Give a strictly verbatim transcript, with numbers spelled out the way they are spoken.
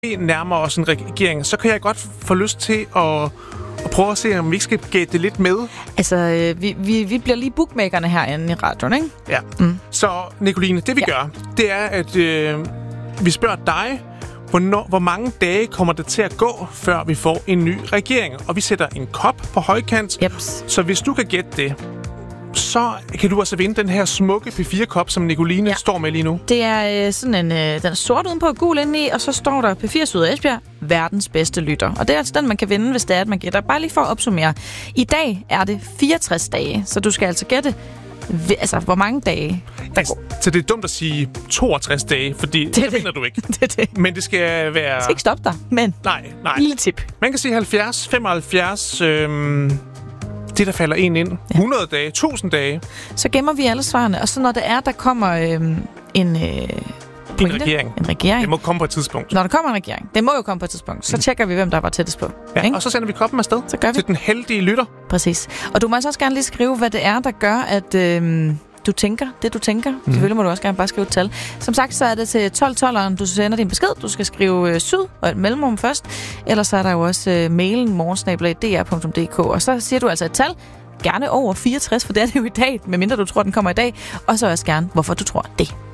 nærmer os en regering, så kan jeg godt få lyst til at, at prøve at se, om vi ikke skal gætte det lidt med. Altså, øh, vi, vi, vi bliver lige bookmakerne herinde i radioen, ikke? Ja. Mm. Så, Nicoline, det vi ja. gør, det er, at øh, vi spørger dig, hvornår, hvor mange dage kommer det til at gå, før vi får en ny regering. Og vi sætter en kop på højkant. Jeps. Så hvis du kan gætte det, så kan du altså vinde den her smukke P fire kop, som Nicoline ja. står med lige nu. Det er øh, sådan en, øh, den er sort udenpå og gul indeni, og så står der P fire Syd og Esbjerg, verdens bedste lytter. Og det er altså den, man kan vinde, hvis det er, at man gætter. Bare lige for at opsummere. I dag er det fireogtres dage, så du skal altså gætte, altså hvor mange dage der går. Så det er dumt at sige toogtres dage, fordi det, det vinder du ikke. det er det. Men det skal være... Jeg skal ikke stoppe dig, men nej, nej. lille tip. Man kan sige halvfjerds, femoghalvfjerds... Øhm det, der falder en ind. Ja. hundrede dage, tusind dage. Så gemmer vi alle svarene, og så når det er, der kommer øhm, en, øh, en regering. En regering. Det må komme på et tidspunkt. Når der kommer en regering, det må jo komme på et tidspunkt, så mm. tjekker vi, hvem der var tættest på. Ja, ikke? Og så sender vi koppen afsted så gør vi. Til den heldige lytter. Præcis. Og du må altså også gerne lige skrive, hvad det er, der gør, at øh, du tænker det, du tænker. Mm. Selvfølgelig må du også gerne bare skrive et tal. Som sagt, så er det til tolv tolveren, du sender din besked. Du skal skrive øh, syd og et mellemrum først. Ellers så er der jo også øh, mailen morgensnabel-a d r punktum d k. Og så siger du altså et tal. Gerne over fireogtres, for det er det jo i dag, medmindre du tror, den kommer i dag. Og så også gerne, hvorfor du tror det.